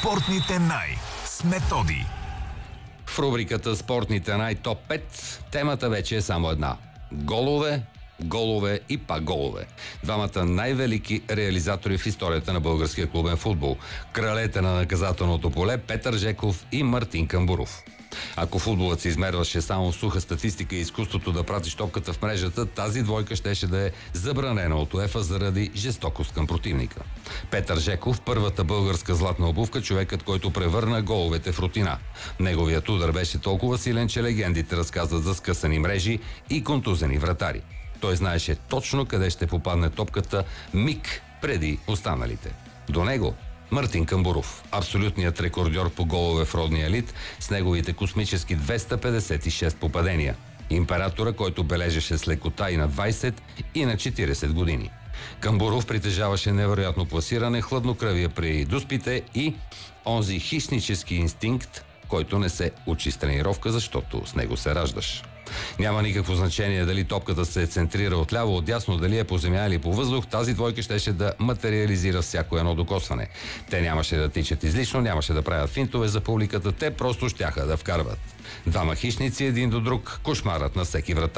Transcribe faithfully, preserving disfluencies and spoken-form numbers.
Спортните най с Методи. В рубриката Спортните най топ пет темата вече е само една. Голове, голове и пак голове. Двамата най-велики реализатори в историята на българския клубен футбол. Кралете на наказателното поле Петър Жеков и Мартин Камбуров. Ако футболът се измерваше само в суха статистика и изкуството да пратиш топката в мрежата, тази двойка щеше да е забранена от УЕФА заради жестокост към противника. Петър Жеков, първата българска златна обувка, човекът, който превърна головете в рутина. Неговият удар беше толкова силен, че легендите разказват за скъсани мрежи и контузени вратари. Той знаеше точно къде ще попадне топката миг преди останалите. До него Мартин Камбуров, абсолютният рекордьор по голове в родния елит, с неговите космически двеста петдесет и шест попадения. Императора, който бележеше с лекота и на двайсет и на четирийсет години. Камбуров притежаваше невероятно пласиране, хладнокръвие при дуспите и онзи хищнически инстинкт, който не се учи с тренировка, защото с него се раждаш. Няма никакво значение дали топката се центрира отляво, отдясно, дали е по земя или по въздух, тази двойка щеше да материализира всяко едно докосване. Те нямаше да тичат излишно, нямаше да правят финтове за публиката, те просто щяха да вкарват. Двама хищници един до друг, кошмарът на всеки вратар.